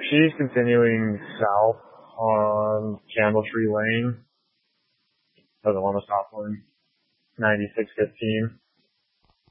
She's continuing south on Candletree Lane. Doesn't want to stop one. 9615.